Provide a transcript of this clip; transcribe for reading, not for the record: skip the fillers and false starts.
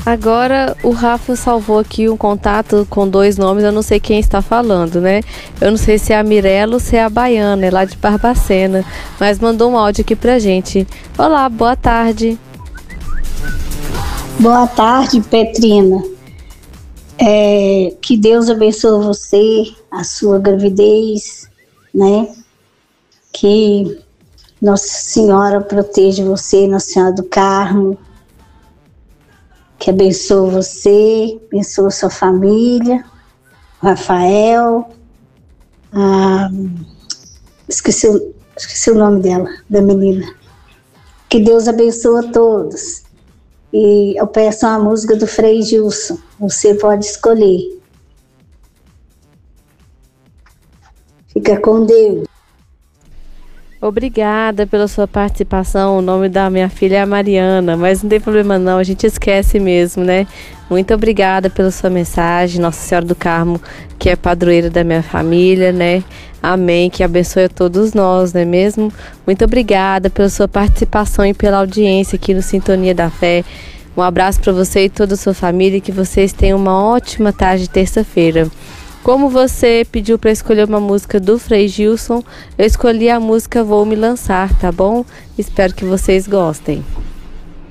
Agora o Rafa salvou aqui um contato com 2 nomes, eu não sei quem está falando, né? Eu não sei se é a Mirella ou se é a Baiana, é lá de Barbacena, mas mandou um áudio aqui pra gente. Olá, boa tarde. Boa tarde, Petrina. Que Deus abençoe você, a sua gravidez, né? Que Nossa Senhora proteja você, Nossa Senhora do Carmo, que abençoe você, abençoe sua família, Rafael, esqueci o nome dela, da menina. Que Deus abençoe a todos. E eu peço uma música do Frei Gilson, você pode escolher. Fica com Deus. Obrigada pela sua participação. O nome da minha filha é Mariana, mas não tem problema não, a gente esquece mesmo, né? Muito obrigada pela sua mensagem, Nossa Senhora do Carmo, que é padroeira da minha família, né? Amém, que abençoe a todos nós, não é mesmo? Muito obrigada pela sua participação e pela audiência aqui no Sintonia da Fé. Um abraço para você e toda a sua família e que vocês tenham uma ótima tarde de terça-feira. Como você pediu para escolher uma música do Frei Gilson, eu escolhi a música Vou Me Lançar, tá bom? Espero que vocês gostem.